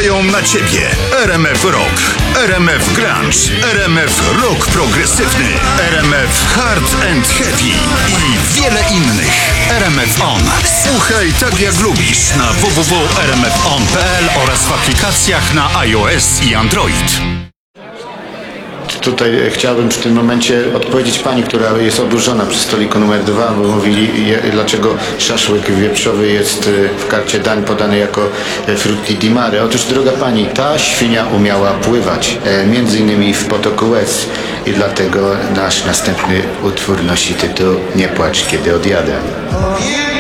czekają na Ciebie. RMF Rock, RMF Grunge, RMF Rock Progresywny, RMF Hard and Heavy i wiele innych. RMF On. Słuchaj tak jak lubisz na www.rmfon.pl oraz w aplikacjach na iOS i Android. Tutaj chciałbym w tym momencie odpowiedzieć pani, która jest oburzona przy stoliku numer 2, bo mówili, dlaczego szaszłyk wieprzowy jest w karcie dań podany jako frutti di mare. Otóż, droga pani, ta świnia umiała pływać, między innymi w potoku łez, i dlatego nasz następny utwór nosi tytuł Nie płacz, kiedy odjadę.